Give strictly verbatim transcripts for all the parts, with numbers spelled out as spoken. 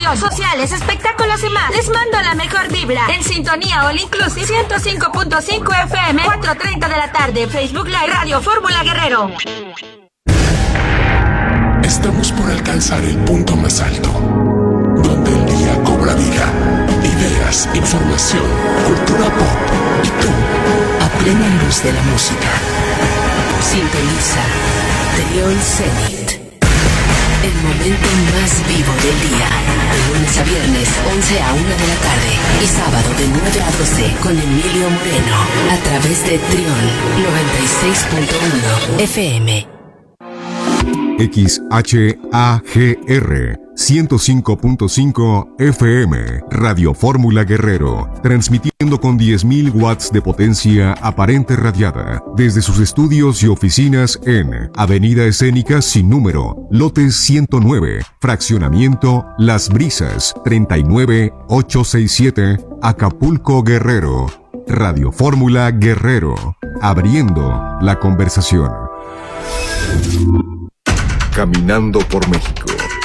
eventos sociales, espectáculos y más. Les mando la mejor vibra. En sintonía All Inclusive ciento cinco punto cinco F M, cuatro treinta de la tarde. Facebook Live Radio Fórmula Guerrero. Estamos por alcanzar el punto más alto, donde el día cobra vida. Ideas, información, cultura pop y tú, a plena luz de la música. Sintoniza Trión Zenit. El momento más vivo del día. De lunes a viernes, once a una de la tarde. Y sábado de nueve a doce con Emilio Moreno. A través de Trión noventa y seis punto uno F M. X H A G R ciento cinco punto cinco F M, Radio Fórmula Guerrero, transmitiendo con diez mil watts de potencia aparente radiada desde sus estudios y oficinas en Avenida Escénica sin número, lote ciento nueve, fraccionamiento Las Brisas, treinta y nueve mil ochocientos sesenta y siete, Acapulco, Guerrero. Radio Fórmula Guerrero, abriendo la conversación. Caminando por México.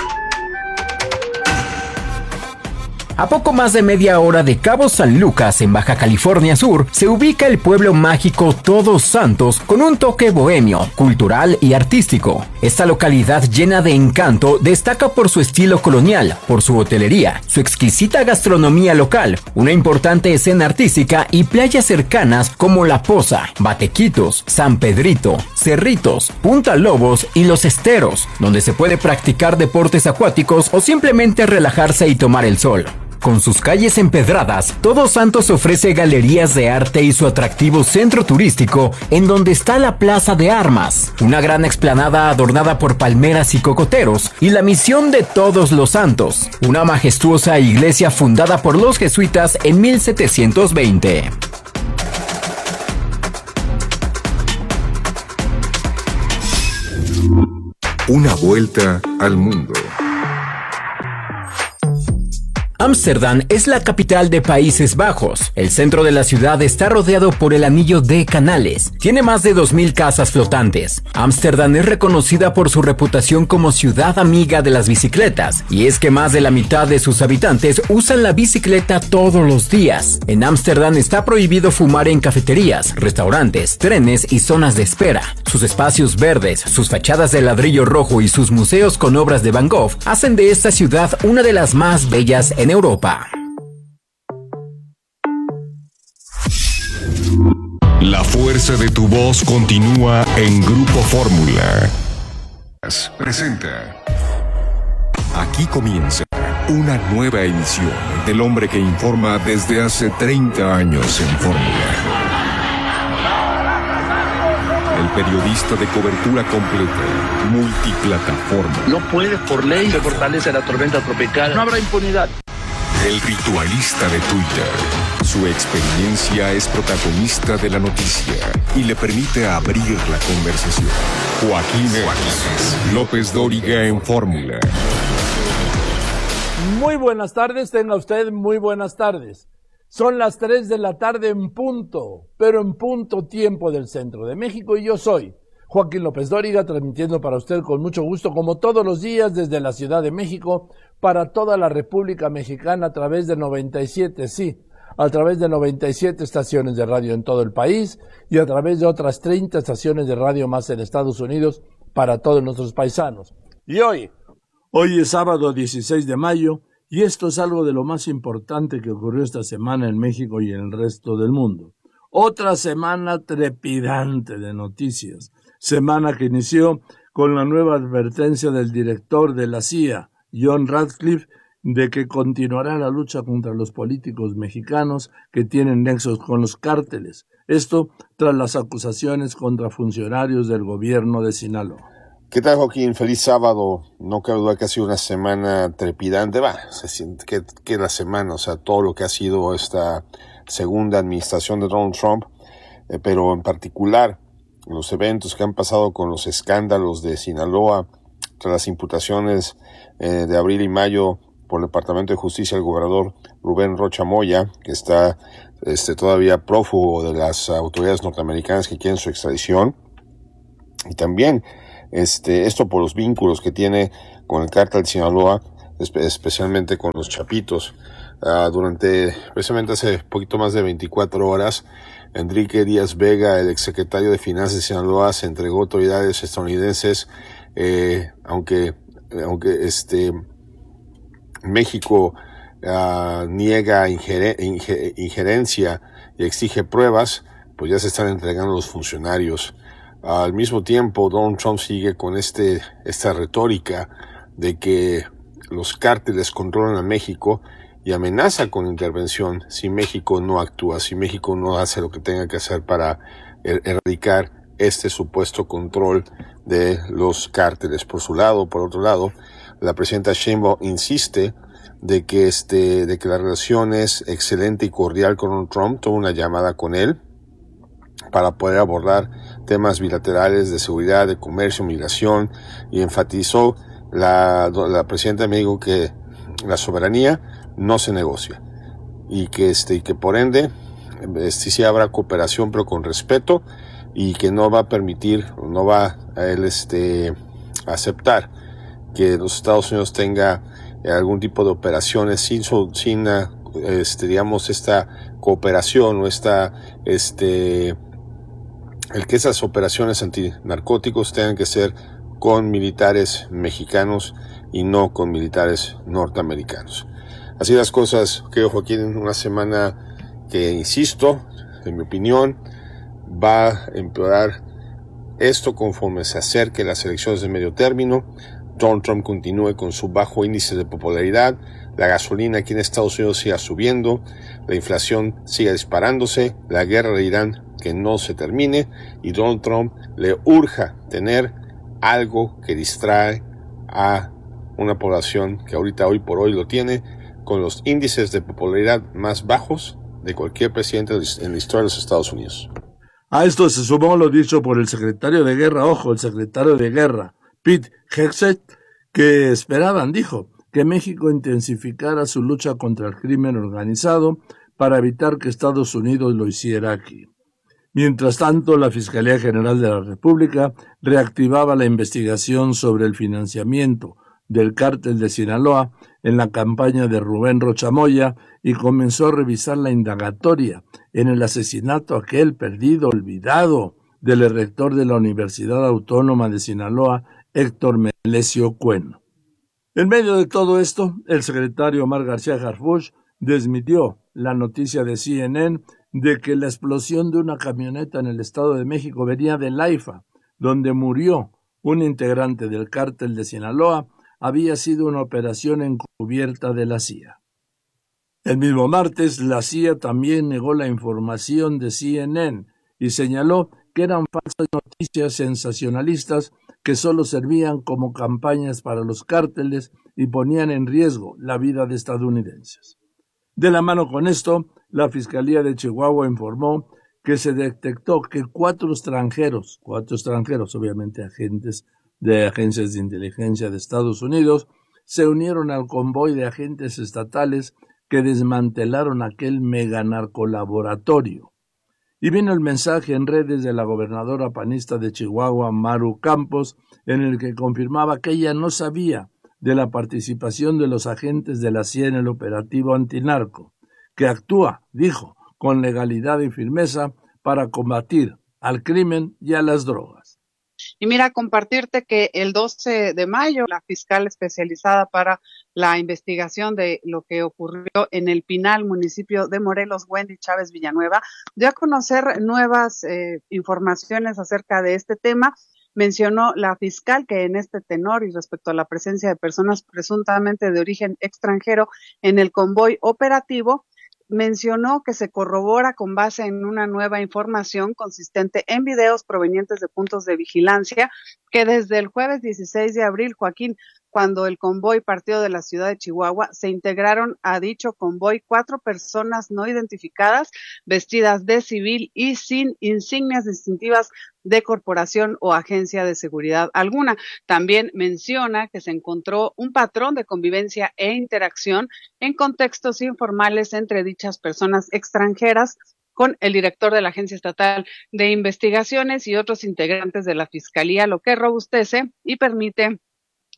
A poco más de media hora de Cabo San Lucas, en Baja California Sur, se ubica el pueblo mágico Todos Santos con un toque bohemio, cultural y artístico. Esta localidad llena de encanto destaca por su estilo colonial, por su hotelería, su exquisita gastronomía local, una importante escena artística y playas cercanas como La Poza, Batequitos, San Pedrito, Cerritos, Punta Lobos y Los Esteros, donde se puede practicar deportes acuáticos o simplemente relajarse y tomar el sol. Con sus calles empedradas, Todos Santos ofrece galerías de arte y su atractivo centro turístico, en donde está la Plaza de Armas, una gran explanada adornada por palmeras y cocoteros, y la Misión de Todos los Santos, una majestuosa iglesia fundada por los jesuitas en mil setecientos veinte. Una vuelta al mundo. Ámsterdam es la capital de Países Bajos. El centro de la ciudad está rodeado por el anillo de canales. Tiene más de dos mil casas flotantes. Ámsterdam es reconocida por su reputación como ciudad amiga de las bicicletas, y es que más de la mitad de sus habitantes usan la bicicleta todos los días. En Ámsterdam está prohibido fumar en cafeterías, restaurantes, trenes y zonas de espera. Sus espacios verdes, sus fachadas de ladrillo rojo y sus museos con obras de Van Gogh hacen de esta ciudad una de las más bellas en Europa. La fuerza de tu voz continúa en Grupo Fórmula. Presenta. Aquí comienza una nueva emisión del hombre que informa desde hace treinta años en Fórmula. El periodista de cobertura completa, multiplataforma. No puede, por ley, se fortalece la tormenta tropical. No habrá impunidad. El ritualista de Twitter. Su experiencia es protagonista de la noticia y le permite abrir la conversación. Joaquín Joaquín López Dóriga en Fórmula. Muy buenas tardes, tenga usted muy buenas tardes. Son las tres de la tarde en punto, pero en punto tiempo del centro de México, y yo soy Joaquín López Dóriga, transmitiendo para usted con mucho gusto, como todos los días, desde la Ciudad de México, para toda la República Mexicana, a través de noventa y siete, sí, a través de noventa y siete estaciones de radio en todo el país, y a través de otras treinta estaciones de radio más en Estados Unidos, para todos nuestros paisanos. Y hoy, hoy es sábado dieciséis de mayo, y esto es algo de lo más importante que ocurrió esta semana en México y en el resto del mundo. Otra semana trepidante de noticias. Semana que inició con la nueva advertencia del director de la C I A, John Ratcliffe, de que continuará la lucha contra los políticos mexicanos que tienen nexos con los cárteles. Esto tras las acusaciones contra funcionarios del gobierno de Sinaloa. ¿Qué tal, Joaquín? Feliz sábado. No cabe duda que ha sido una semana trepidante. Va, se siente que, que la semana, o sea, todo lo que ha sido esta segunda administración de Donald Trump, eh, pero en particular los eventos que han pasado con los escándalos de Sinaloa, tras las imputaciones eh, de abril y mayo por el Departamento de Justicia del gobernador Rubén Rocha Moya, que está este, todavía prófugo de las autoridades norteamericanas que quieren su extradición, y también Este, esto por los vínculos que tiene con el cártel de Sinaloa, especialmente con los chapitos. Uh, durante, precisamente hace poquito más de veinticuatro horas, Enrique Díaz Vega, el exsecretario de Finanzas de Sinaloa, se entregó a autoridades estadounidenses, eh, aunque, aunque este, México uh, niega ingeren, inger, injerencia y exige pruebas, pues ya se están entregando los funcionarios. Uh, al mismo tiempo, Donald Trump sigue con este, esta retórica de que los cárteles controlan a México y amenaza con intervención si México no actúa, si México no hace lo que tenga que hacer para er- erradicar este supuesto control de los cárteles. Por su lado, por otro lado, la presidenta Sheinbaum insiste de que este, de que la relación es excelente y cordial con Donald Trump. Tuvo una llamada con él para poder abordar temas bilaterales de seguridad, de comercio, migración, y enfatizó la, la presidenta me dijo que la soberanía no se negocia y que este y que por ende este, sí habrá cooperación pero con respeto, y que no va a permitir, no va a él este aceptar que los Estados Unidos tenga algún tipo de operaciones sin sin este digamos esta cooperación o esta este el que esas operaciones antinarcóticos tengan que ser con militares mexicanos y no con militares norteamericanos. Así las cosas, creo, Joaquín, en una semana que, insisto, en mi opinión, va a empeorar esto conforme se acerque las elecciones de medio término. Donald Trump continúe con su bajo índice de popularidad, la gasolina aquí en Estados Unidos siga subiendo, la inflación siga disparándose, la guerra de Irán que no se termine, y Donald Trump le urja tener algo que distrae a una población que ahorita, hoy por hoy, lo tiene con los índices de popularidad más bajos de cualquier presidente en la historia de los Estados Unidos. A esto se sumó lo dicho por el secretario de Guerra, ojo, el secretario de Guerra, Pete Hegseth, que esperaban, dijo, que México intensificara su lucha contra el crimen organizado para evitar que Estados Unidos lo hiciera aquí. Mientras tanto, la Fiscalía General de la República reactivaba la investigación sobre el financiamiento del cártel de Sinaloa en la campaña de Rubén Rocha Moya y comenzó a revisar la indagatoria en el asesinato aquel perdido, olvidado, del rector de la Universidad Autónoma de Sinaloa, Héctor Melesio Cueno. En medio de todo esto, el secretario Omar García Harfuch desmintió la noticia de C N N de que la explosión de una camioneta en el Estado de México venía del AIFA, donde murió un integrante del cártel de Sinaloa, había sido una operación encubierta de la C I A. El mismo martes, la C I A también negó la información de C N N y señaló que eran falsas noticias sensacionalistas que solo servían como campañas para los cárteles y ponían en riesgo la vida de estadounidenses. De la mano con esto, la Fiscalía de Chihuahua informó que se detectó que cuatro extranjeros, cuatro extranjeros, obviamente agentes de agencias de inteligencia de Estados Unidos, se unieron al convoy de agentes estatales que desmantelaron aquel mega narcolaboratorio. Y vino el mensaje en redes de la gobernadora panista de Chihuahua, Maru Campos, en el que confirmaba que ella no sabía de la participación de los agentes de la C I A en el operativo antinarco, que actúa, dijo, con legalidad y firmeza para combatir al crimen y a las drogas. Y mira, compartirte que el doce de mayo, la fiscal especializada para la investigación de lo que ocurrió en El Pinal, municipio de Morelos, Wendy Chávez Villanueva, dio a conocer nuevas eh, informaciones acerca de este tema. Mencionó la fiscal que en este tenor y respecto a la presencia de personas presuntamente de origen extranjero en el convoy operativo, mencionó que se corrobora con base en una nueva información consistente en videos provenientes de puntos de vigilancia que desde el jueves dieciséis de abril, Joaquín, cuando el convoy partió de la ciudad de Chihuahua, se integraron a dicho convoy cuatro personas no identificadas, vestidas de civil y sin insignias distintivas de corporación o agencia de seguridad alguna. También menciona que se encontró un patrón de convivencia e interacción en contextos informales entre dichas personas extranjeras con el director de la Agencia Estatal de Investigaciones y otros integrantes de la Fiscalía, lo que robustece y permite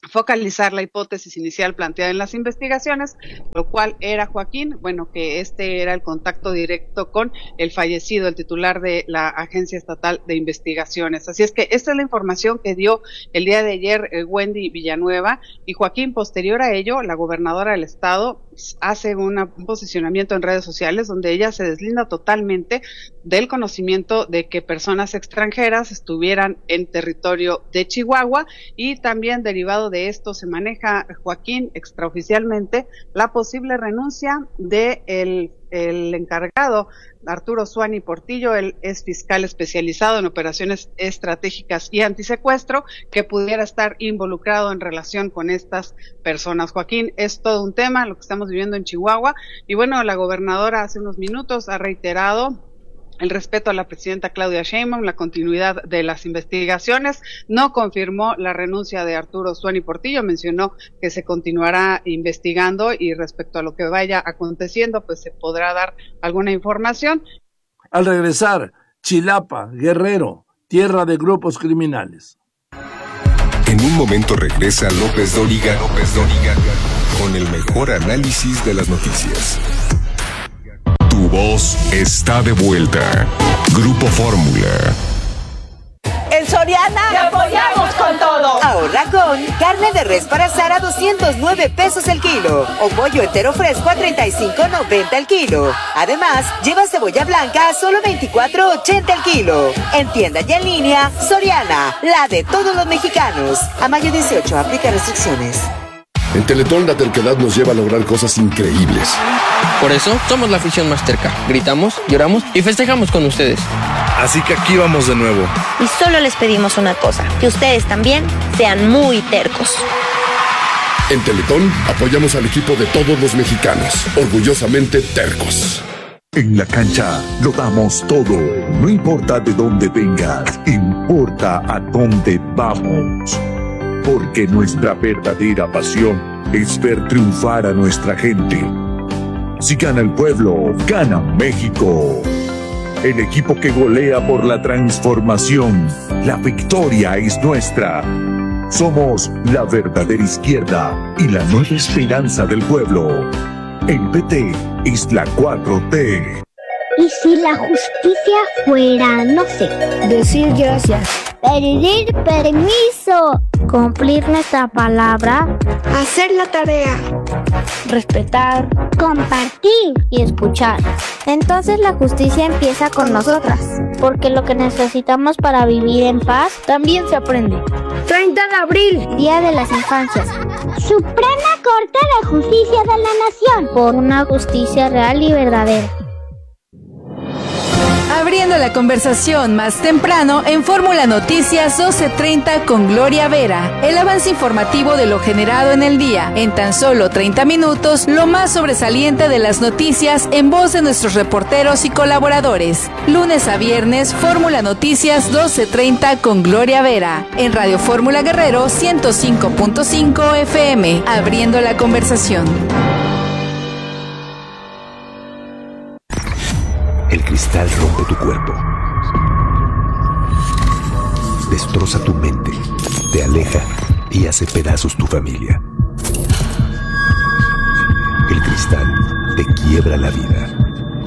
focalizar la hipótesis inicial planteada en las investigaciones, lo cual era Joaquín, bueno, que este era el contacto directo con el fallecido, el titular de la Agencia Estatal de Investigaciones. Así es que esta es la información que dio el día de ayer eh, Wendy Villanueva, y Joaquín, posterior a ello, la gobernadora del estado hace una, un posicionamiento en redes sociales donde ella se deslinda totalmente del conocimiento de que personas extranjeras estuvieran en territorio de Chihuahua, y también derivado de esto se maneja, Joaquín, extraoficialmente la posible renuncia de el, el encargado Arturo Suani Portillo. Él es fiscal especializado en operaciones estratégicas y antisecuestro, que pudiera estar involucrado en relación con estas personas. Joaquín, es todo un tema lo que estamos viviendo en Chihuahua, y bueno, la gobernadora hace unos minutos ha reiterado el respeto a la presidenta Claudia Sheinbaum, la continuidad de las investigaciones. No confirmó la renuncia de Arturo Suani Portillo, mencionó que se continuará investigando y respecto a lo que vaya aconteciendo, pues se podrá dar alguna información. Al regresar, Chilapa, Guerrero, tierra de grupos criminales. En un momento regresa López Dóriga, López Dóriga, con el mejor análisis de las noticias. Tu voz está de vuelta. Grupo Fórmula. En Soriana ¡te apoyamos con todo! Ahorra con carne de res para asar a doscientos nueve pesos el kilo, o pollo entero fresco a treinta y cinco noventa el kilo. Además, lleva cebolla blanca a solo veinticuatro ochenta el kilo. En tienda y en línea, Soriana, la de todos los mexicanos. A mayo dieciocho, aplica restricciones. En Teletón la terquedad nos lleva a lograr cosas increíbles. Por eso somos la afición más terca. Gritamos, lloramos y festejamos con ustedes. Así que aquí vamos de nuevo. Y solo les pedimos una cosa, que ustedes también sean muy tercos. En Teletón apoyamos al equipo de todos los mexicanos, orgullosamente tercos. En la cancha lo damos todo, no importa de dónde vengas, importa a dónde vamos. Porque nuestra verdadera pasión es ver triunfar a nuestra gente. Si gana el pueblo, gana México. El equipo que golea por la transformación. La victoria es nuestra. Somos la verdadera izquierda y la nueva esperanza del pueblo. El P T es la cuatro T. ¿Y si la justicia fuera, no sé, decir gracias, pedir permiso, cumplir nuestra palabra, hacer la tarea, respetar, compartir y escuchar? Entonces la justicia empieza con nosotras, porque lo que necesitamos para vivir en paz también se aprende. treinta de abril, Día de las Infancias. Suprema Corte de Justicia de la Nación. Por una justicia real y verdadera. Abriendo la conversación más temprano en Fórmula Noticias doce treinta con Gloria Vera. El avance informativo de lo generado en el día. En tan solo treinta minutos, lo más sobresaliente de las noticias en voz de nuestros reporteros y colaboradores. Lunes a viernes, Fórmula Noticias doce treinta con Gloria Vera. En Radio Fórmula Guerrero ciento cinco punto cinco F M. Abriendo la conversación. El cristal rompe tu cuerpo, destroza tu mente, te aleja y hace pedazos tu familia. El cristal te quiebra la vida.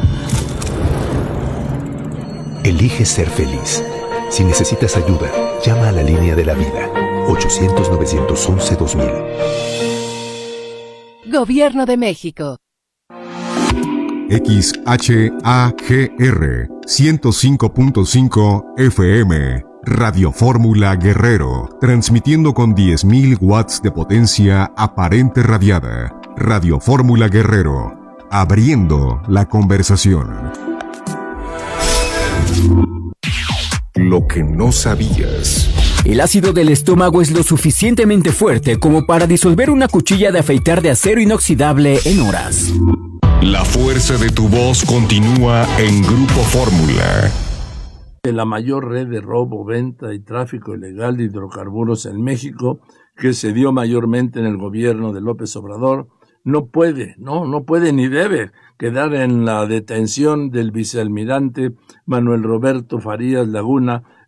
Elige ser feliz. Si necesitas ayuda, llama a la línea de la vida, ochocientos, novecientos once, dos mil. Gobierno de México. X H A G R ciento cinco punto cinco F M, Radio Fórmula Guerrero, transmitiendo con diez mil watts de potencia aparente radiada. Radio Fórmula Guerrero, abriendo la conversación. Lo que no sabías. El ácido del estómago es lo suficientemente fuerte como para disolver una cuchilla de afeitar de acero inoxidable en horas. La fuerza de tu voz continúa en Grupo Fórmula. La mayor red de robo, venta y tráfico ilegal de hidrocarburos en México, que se dio mayormente en el gobierno de López Obrador, no puede, no, no puede ni debe quedar en la detención del vicealmirante Manuel Roberto Farías Laguna,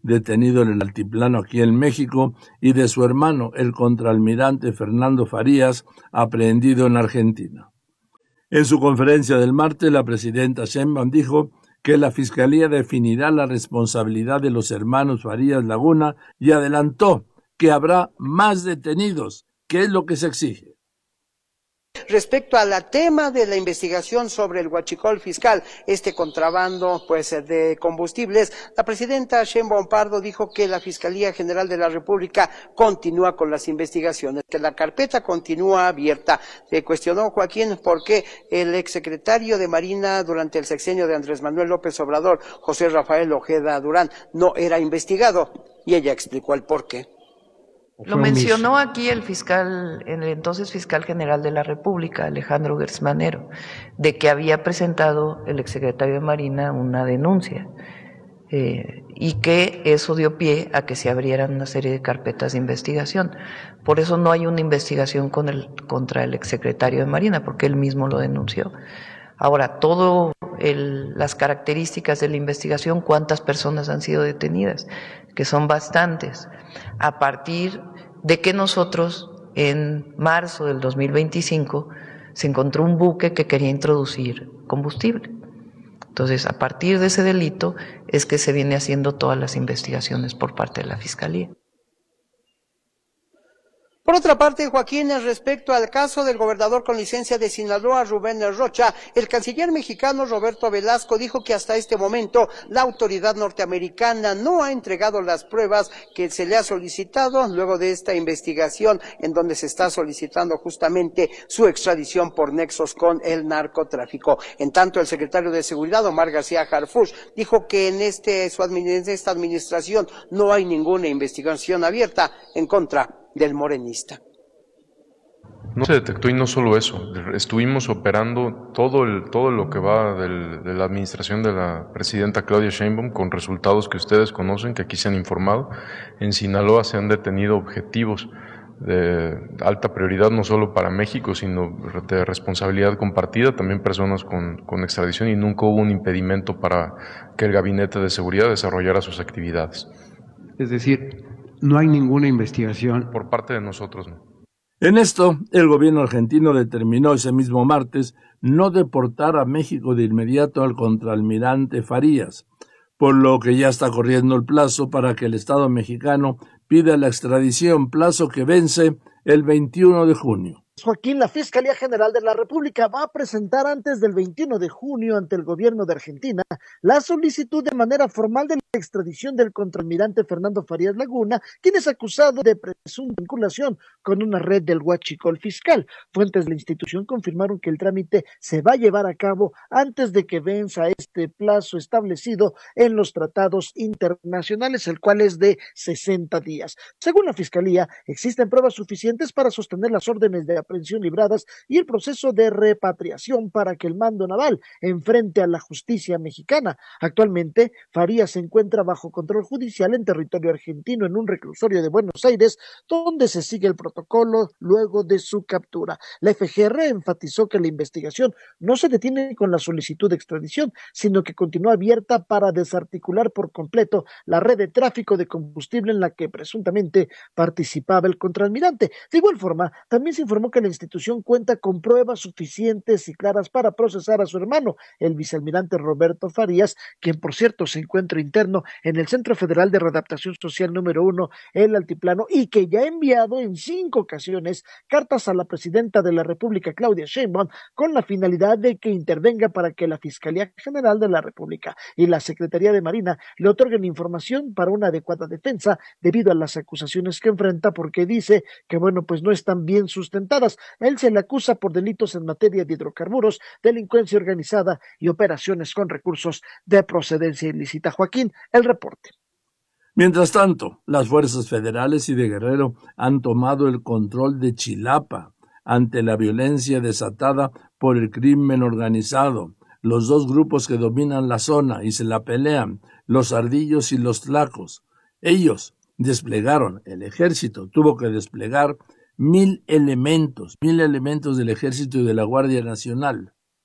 detenido en el altiplano aquí en México, y de su hermano, el contraalmirante Fernando Farías, aprehendido en Argentina. En su conferencia del martes, la presidenta Sheinbaum dijo que la Fiscalía definirá la responsabilidad de los hermanos Farías Laguna y adelantó que habrá más detenidos, que es lo que se exige. Respecto al tema de la investigación sobre el huachicol fiscal, este contrabando pues de combustibles, la presidenta Sheinbaum Pardo dijo que la Fiscalía General de la República continúa con las investigaciones, que la carpeta continúa abierta. Se cuestionó Joaquín por qué el exsecretario de Marina durante el sexenio de Andrés Manuel López Obrador, José Rafael Ojeda Durán, no era investigado, y ella explicó el por qué. Lo mencionó aquí el fiscal, el entonces fiscal general de la República, Alejandro Gertz Manero, de que había presentado el exsecretario de Marina una denuncia eh, y que eso dio pie a que se abrieran una serie de carpetas de investigación. Por eso no hay una investigación con el, contra el exsecretario de Marina, porque él mismo lo denunció. Ahora, todo el, las características de la investigación, cuántas personas han sido detenidas, que son bastantes, a partir de que nosotros en marzo del dos mil veinticinco se encontró un buque que quería introducir combustible. Entonces, a partir de ese delito es que se viene haciendo todas las investigaciones por parte de la Fiscalía. Por otra parte, Joaquín, respecto al caso del gobernador con licencia de Sinaloa, Rubén Rocha, el canciller mexicano Roberto Velasco dijo que hasta este momento la autoridad norteamericana no ha entregado las pruebas que se le ha solicitado luego de esta investigación en donde se está solicitando justamente su extradición por nexos con el narcotráfico. En tanto, el secretario de Seguridad, Omar García Harfuch, dijo que en, este, su administ- en esta administración no hay ninguna investigación abierta en contra del morenista. No se detectó, y no solo eso, estuvimos operando todo el todo lo que va del, de la administración de la presidenta Claudia Sheinbaum con resultados que ustedes conocen, que aquí se han informado. En Sinaloa se han detenido objetivos de alta prioridad, no solo para México, sino de responsabilidad compartida, también personas con, con extradición, y nunca hubo un impedimento para que el Gabinete de Seguridad desarrollara sus actividades. Es decir, no hay ninguna investigación. Por parte de nosotros, no. En esto, el gobierno argentino determinó ese mismo martes no deportar a México de inmediato al contraalmirante Farías, por lo que ya está corriendo el plazo para que el Estado mexicano pida la extradición, plazo que vence el veintiuno de junio. Joaquín, la Fiscalía General de la República va a presentar antes del veintiuno de junio ante el gobierno de Argentina la solicitud de manera formal de la extradición del contraalmirante Fernando Farías Laguna, quien es acusado de presunta vinculación con una red del huachicol fiscal. Fuentes de la institución confirmaron que el trámite se va a llevar a cabo antes de que venza este plazo establecido en los tratados internacionales, el cual es de sesenta días. Según la Fiscalía, existen pruebas suficientes para sostener las órdenes de aprehensión libradas y el proceso de repatriación para que el mando naval enfrente a la justicia mexicana. Actualmente, Farías se encuentra bajo control judicial en territorio argentino en un reclusorio de Buenos Aires, donde se sigue el protocolo luego de su captura. La F G R enfatizó que la investigación no se detiene con la solicitud de extradición, sino que continúa abierta para desarticular por completo la red de tráfico de combustible en la que presuntamente participaba el contraalmirante. De igual forma, también se informó que la institución cuenta con pruebas suficientes y claras para procesar a su hermano, el vicealmirante Roberto Farías, quien por cierto se encuentra interno en el Centro Federal de Readaptación Social número uno, el Altiplano, y que ya ha enviado en cinco ocasiones cartas a la presidenta de la República, Claudia Sheinbaum, con la finalidad de que intervenga para que la Fiscalía General de la República y la Secretaría de Marina le otorguen información para una adecuada defensa debido a las acusaciones que enfrenta, porque dice que, bueno, pues no están bien sustentadas. Él se le acusa por delitos en materia de hidrocarburos, delincuencia organizada y operaciones con recursos de procedencia ilícita. Joaquín, el reporte. Mientras tanto, las fuerzas federales y de Guerrero han tomado el control de Chilapa ante la violencia desatada por el crimen organizado. Los dos grupos que dominan la zona y se la pelean, los ardillos y los tlacos. Ellos desplegaron, el ejército tuvo que desplegar mil elementos, mil elementos del ejército y de la Guardia Nacional.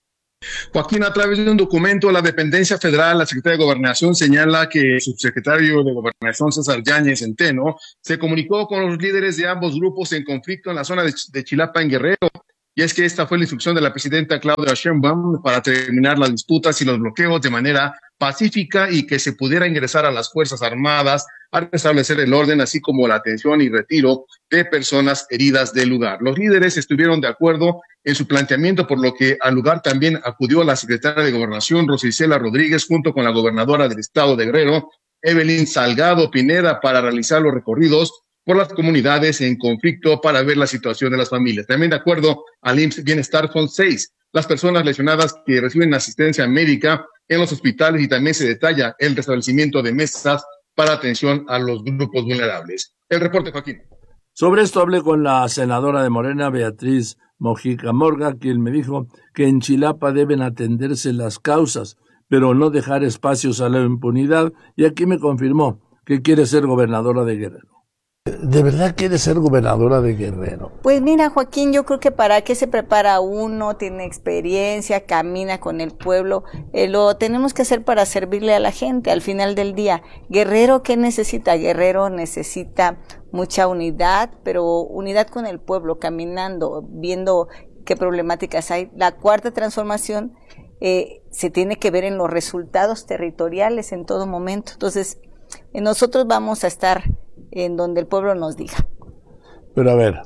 Joaquín, a través de un documento, la dependencia federal, la Secretaría de Gobernación señala que el subsecretario de Gobernación, César Yáñez Centeno, se comunicó con los líderes de ambos grupos en conflicto en la zona de, de Chilapa, en Guerrero. Y es que esta fue la instrucción de la presidenta Claudia Sheinbaum para terminar las disputas y los bloqueos de manera pacífica y que se pudiera ingresar a las Fuerzas Armadas a restablecer el orden, así como la atención y retiro de personas heridas del lugar. Los líderes estuvieron de acuerdo en su planteamiento, por lo que al lugar también acudió la secretaria de Gobernación, Rosa Isela Rodríguez, junto con la gobernadora del estado de Guerrero, Evelyn Salgado Pineda, para realizar los recorridos por las comunidades en conflicto para ver la situación de las familias. También de acuerdo al I M S S Bienestar son seis las personas lesionadas que reciben asistencia médica en los hospitales y también se detalla el restablecimiento de mesas para atención a los grupos vulnerables. El reporte, Joaquín. Sobre esto hablé con la senadora de Morena, Beatriz Mojica Morga, quien me dijo que en Chilapa deben atenderse las causas, pero no dejar espacios a la impunidad, y aquí me confirmó que quiere ser gobernadora de Guerrero. ¿De verdad quiere ser gobernadora de Guerrero? Pues mira, Joaquín, yo creo que para qué se prepara uno, tiene experiencia, camina con el pueblo, eh, lo tenemos que hacer para servirle a la gente al final del día. Guerrero, ¿qué necesita? Guerrero necesita mucha unidad, pero unidad con el pueblo, caminando, viendo qué problemáticas hay. La cuarta transformación eh, se tiene que ver en los resultados territoriales en todo momento. Entonces, eh, nosotros vamos a estar en donde el pueblo nos diga. Pero a ver,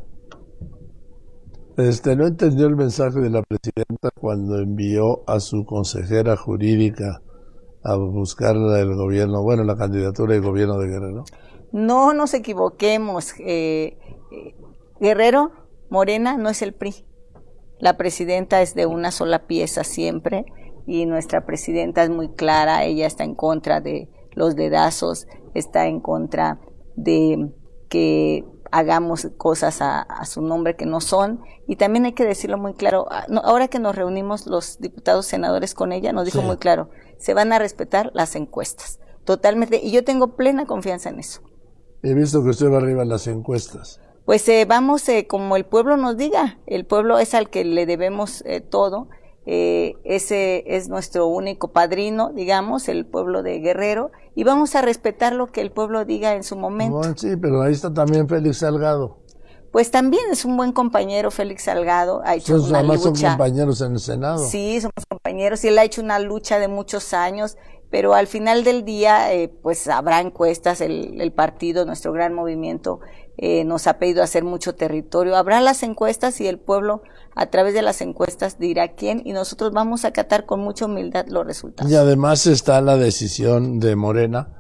este, no entendió el mensaje de la presidenta cuando envió a su consejera jurídica a buscar el gobierno, bueno, la candidatura de gobierno de Guerrero. No nos equivoquemos, eh, eh, Guerrero, Morena no es el P R I. La presidenta es de una sola pieza siempre y nuestra presidenta es muy clara, ella está en contra de los dedazos, está en contra de que hagamos cosas a, a su nombre que no son, y también hay que decirlo muy claro, no, ahora que nos reunimos los diputados senadores con ella, nos dijo sí. muy claro, se van a respetar las encuestas, totalmente, y yo tengo plena confianza en eso. He visto que usted va arriba en las encuestas. Pues eh, vamos eh, como el pueblo nos diga, el pueblo es al que le debemos eh, todo, eh, ese es nuestro único padrino, digamos, el pueblo de Guerrero, y vamos a respetar lo que el pueblo diga en su momento. Bueno, sí, pero ahí está también Félix Salgado. Pues también es un buen compañero Félix Salgado, ha hecho Son, una además lucha. Son compañeros en el Senado. Sí, somos compañeros, y él ha hecho una lucha de muchos años, pero al final del día, eh, pues habrá encuestas, el, el partido, nuestro gran movimiento, eh, nos ha pedido hacer mucho territorio, habrá las encuestas y el pueblo a través de las encuestas dirá quién, y nosotros vamos a acatar con mucha humildad los resultados. Y además está la decisión de Morena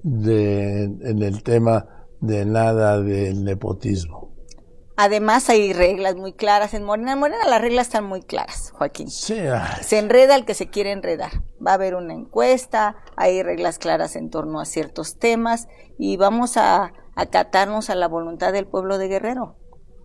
de en el tema de nada del nepotismo. Además hay reglas muy claras en Morena. En Morena las reglas están muy claras, Joaquín. Sí, ay. Se enreda el que se quiere enredar. Va a haber una encuesta, hay reglas claras en torno a ciertos temas y vamos a acatarnos a la voluntad del pueblo de Guerrero.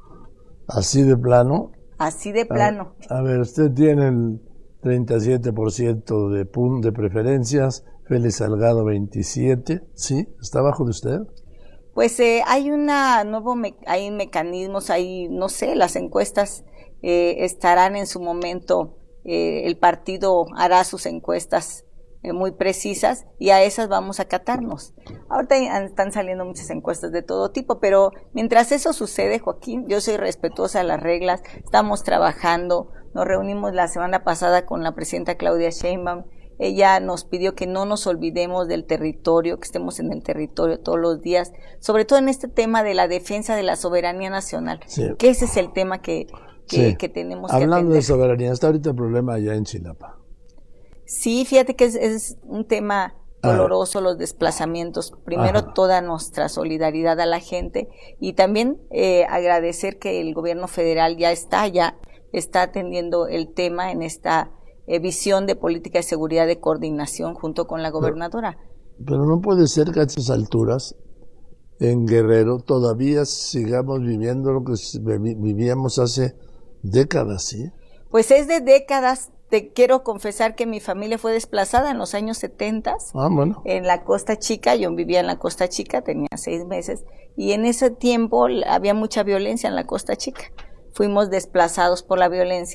¿Así de plano? Así de plano. A, a ver, usted tiene el treinta y siete por ciento de, pun, de preferencias, Félix Salgado veintisiete, ¿sí? ¿Está abajo de usted? Pues eh, hay una nuevo me hay mecanismos, hay, no sé, las encuestas eh, estarán en su momento, eh, el partido hará sus encuestas eh, muy precisas y a esas vamos a acatarnos. Ahorita están saliendo muchas encuestas de todo tipo, pero mientras eso sucede, Joaquín, yo soy respetuosa de las reglas, estamos trabajando, nos reunimos la semana pasada con la presidenta Claudia Sheinbaum. Ella nos pidió que no nos olvidemos del territorio, que estemos en el territorio todos los días, sobre todo en este tema de la defensa de la soberanía nacional, sí. que ese es el tema que, que, sí. que tenemos que atender. Hablando de soberanía, está ahorita el problema allá en Chilapa. Sí, fíjate que es, es un tema doloroso, los desplazamientos. Primero, Ajá. toda nuestra solidaridad a la gente y también eh, agradecer que el gobierno federal ya está, ya está atendiendo el tema en esta Eh, visión de política de seguridad de coordinación junto con la gobernadora. Pero, pero no puede ser que a estas alturas en Guerrero todavía sigamos viviendo lo que vivíamos hace décadas, ¿sí? Pues es de décadas. Te quiero confesar que mi familia fue desplazada en los años setenta, ah, bueno. en la Costa Chica. Yo vivía en la Costa Chica, tenía seis meses, y en ese tiempo había mucha violencia en la Costa Chica. Fuimos desplazados por la violencia.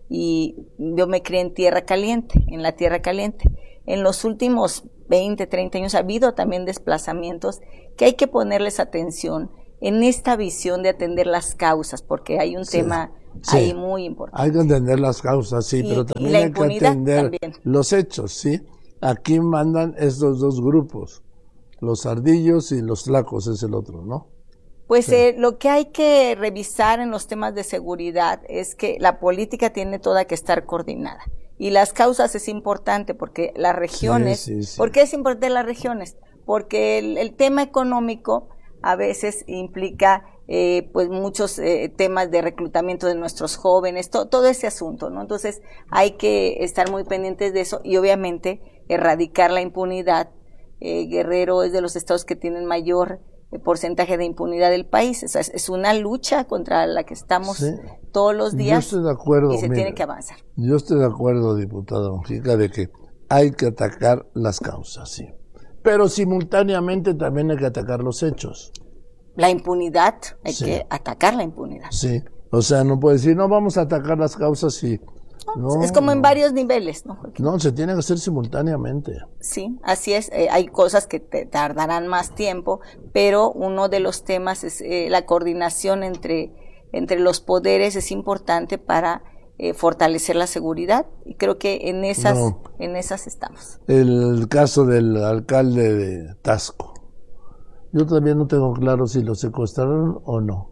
y yo me crié en tierra caliente, en la tierra caliente. En los últimos veinte, treinta años ha habido también desplazamientos que hay que ponerles atención en esta visión de atender las causas, porque hay un sí, tema sí. ahí muy importante. Hay que entender las causas, sí, y, pero también hay que atender también. los hechos, ¿sí? Aquí mandan estos dos grupos, los ardillos y los flacos es el otro, ¿no? Pues sí. eh, lo que hay que revisar en los temas de seguridad es que la política tiene toda que estar coordinada. Y las causas es importante porque las regiones, sí, sí, sí. ¿por qué es importante las regiones? Porque el, el tema económico a veces implica eh, pues muchos eh, temas de reclutamiento de nuestros jóvenes, to, todo ese asunto, ¿no? Entonces hay que estar muy pendientes de eso y obviamente erradicar la impunidad. Eh, Guerrero es de los estados que tienen mayor eh, porcentaje de impunidad del país, o sea, es, es una lucha contra la que estamos sí. todos los días. Yo estoy de acuerdo, y se mire, tiene que avanzar. Yo estoy de acuerdo, diputada Mujica, de que hay que atacar las causas, sí. Pero simultáneamente también hay que atacar los hechos. La impunidad, hay sí. que atacar la impunidad. Sí, o sea, no puede decir, no, vamos a atacar las causas y... No, es como en varios niveles, ¿no? No, se tiene que hacer simultáneamente. Sí, así es. Eh, hay cosas que te tardarán más tiempo, pero uno de los temas es eh, la coordinación entre, entre los poderes es importante para eh, fortalecer la seguridad y creo que en esas, no. en esas estamos. El caso del alcalde de Taxco. Yo también no tengo claro si lo secuestraron o no.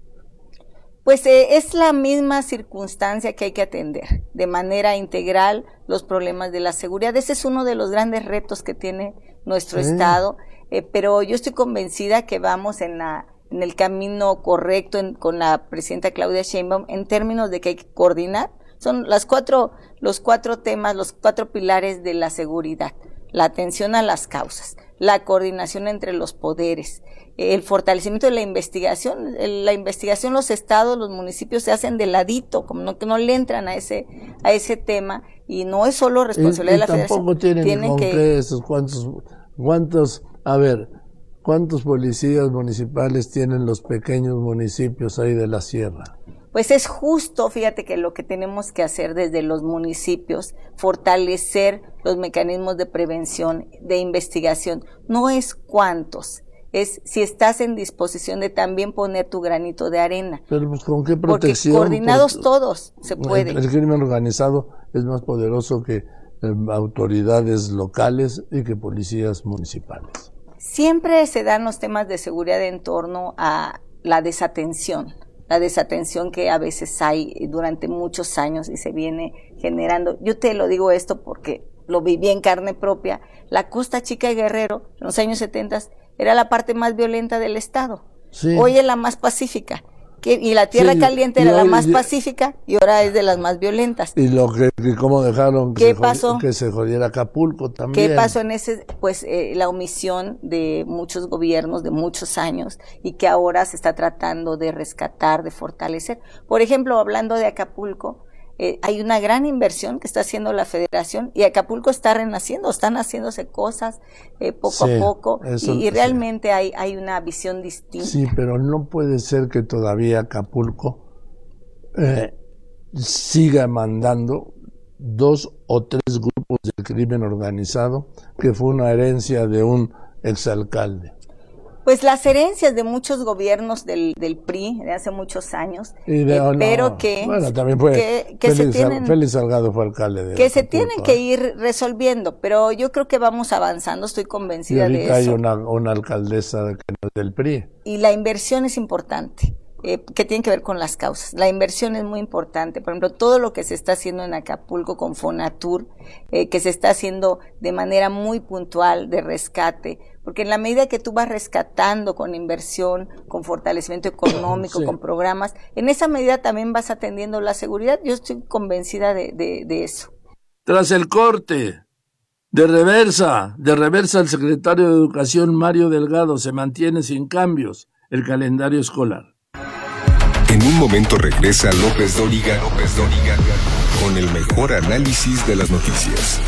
Pues eh, es la misma circunstancia que hay que atender de manera integral los problemas de la seguridad. Ese es uno de los grandes retos que tiene nuestro sí. estado, eh, pero yo estoy convencida que vamos en, la, en el camino correcto en, con la presidenta Claudia Sheinbaum en términos de que hay que coordinar. Son las cuatro, los cuatro temas, los cuatro pilares de la seguridad. La atención a las causas, la coordinación entre los poderes, el fortalecimiento de la investigación. La investigación, los estados, los municipios se hacen de ladito, como no que no le entran a ese a ese tema y no es solo responsabilidad y, y de la federación. Tampoco tienen, tienen que esos cuántos cuántos a ver cuántos policías municipales tienen los pequeños municipios ahí de la sierra. Pues es justo, fíjate que lo que tenemos que hacer desde los municipios, fortalecer los mecanismos de prevención, de investigación, no es cuántos, es si estás en disposición de también poner tu granito de arena. Pero pues con qué protección. Porque coordinados Por, todos se puede. El, el crimen organizado es más poderoso que eh, autoridades locales y que policías municipales. Siempre se dan los temas de seguridad en torno a la desatención. La desatención que a veces hay durante muchos años y se viene generando. Yo te lo digo esto porque lo viví en carne propia. La Costa Chica de Guerrero, en los años setenta, era la parte más violenta del estado. Sí. Hoy es la más pacífica. Que, y la Tierra sí, Caliente era hoy, la más y, pacífica y ahora es de las más violentas. Y lo que, que cómo dejaron que, ¿Qué se pasó? Jodiera, que se jodiera Acapulco también. ¿Qué pasó en ese? Pues eh, la omisión de muchos gobiernos de muchos años y que ahora se está tratando de rescatar, de fortalecer. Por ejemplo, hablando de Acapulco, eh, hay una gran inversión que está haciendo la Federación y Acapulco está renaciendo, están haciéndose cosas eh, poco sí, a poco eso, y, y realmente sí. hay, hay una visión distinta. Sí, pero no puede ser que todavía Acapulco eh, siga mandando dos o tres grupos de crimen organizado que fue una herencia de un exalcalde. Pues las herencias de muchos gobiernos del, del P R I de hace muchos años, y de, eh, no, pero que, bueno, también fue que, que Félix, se tienen, Félix Salgado fue alcalde de que Acapulco, se tienen ¿eh? que ir resolviendo, pero yo creo que vamos avanzando, estoy convencida de eso. Y ahorita hay una, una alcaldesa que no es del P R I. Y la inversión es importante. Eh, que tiene que ver con las causas. La inversión es muy importante. Por ejemplo, todo lo que se está haciendo en Acapulco con Fonatur, eh, que se está haciendo de manera muy puntual de rescate, porque en la medida que tú vas rescatando con inversión, con fortalecimiento económico, sí. con programas, en esa medida también vas atendiendo la seguridad. Yo estoy convencida de, de, de eso. Tras el corte, de reversa, de reversa el secretario de Educación Mario Delgado se mantiene sin cambios el calendario escolar. En un momento regresa López Dóriga, López Dóriga, con el mejor análisis de las noticias.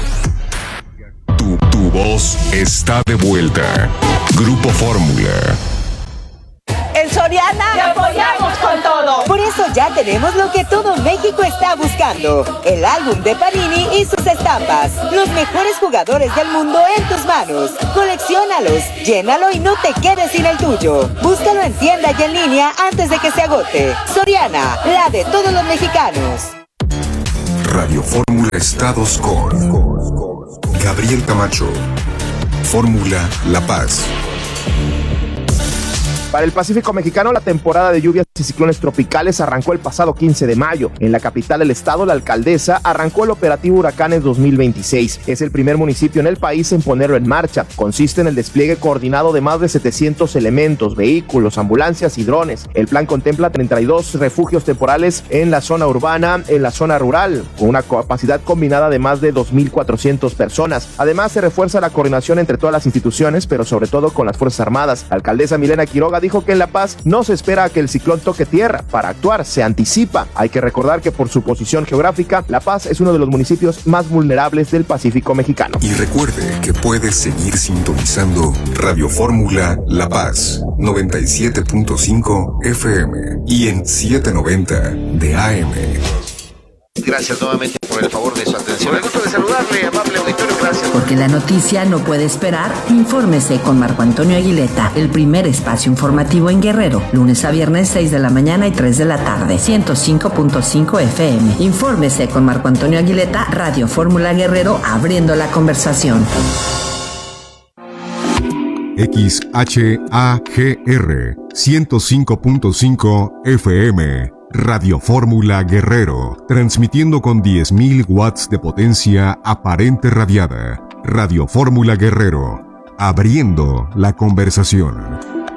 Tu, tu voz está de vuelta. Grupo Fórmula. El Soriana, te apoyamos con todo. Por eso ya tenemos lo que todo México está buscando: el álbum de Panini y sus estampas. Los mejores jugadores del mundo en tus manos. Colecciónalos, llénalo y no te quedes sin el tuyo. Búscalo en tienda y en línea antes de que se agote. Soriana, la de todos los mexicanos. Radio Fórmula Estados con Gabriel Camacho. Fórmula La Paz. Para el Pacífico mexicano, la temporada de lluvias y ciclones tropicales arrancó el pasado quince de mayo. En la capital del estado, la alcaldesa arrancó el operativo Huracanes dos mil veintiséis. Es el primer municipio en el país en ponerlo en marcha. Consiste en el despliegue coordinado de más de setecientos elementos, vehículos, ambulancias y drones. El plan contempla treinta y dos refugios temporales en la zona urbana, en la zona rural, con una capacidad combinada de más de dos mil cuatrocientas personas. Además, se refuerza la coordinación entre todas las instituciones, pero sobre todo con las Fuerzas Armadas. La alcaldesa Milena Quiroga dijo que en La Paz no se espera a que el ciclón toque tierra. Para actuar se anticipa. Hay que recordar que por su posición geográfica, La Paz es uno de los municipios más vulnerables del Pacífico mexicano. Y recuerde que puedes seguir sintonizando Radio Fórmula La Paz noventa y siete punto cinco F M y en setecientos noventa de A M. Gracias nuevamente por el favor de su atención. El gusto de saludarle, amable auditorio, gracias. Porque la noticia no puede esperar, infórmese con Marco Antonio Aguileta, el primer espacio informativo en Guerrero, lunes a viernes seis de la mañana y tres de la tarde, ciento cinco punto cinco F M. Infórmese con Marco Antonio Aguileta, Radio Fórmula Guerrero, abriendo la conversación. X H A G R ciento cinco punto cinco F M. Radio Fórmula Guerrero, transmitiendo con diez mil watts de potencia aparente radiada. Radio Fórmula Guerrero, abriendo la conversación.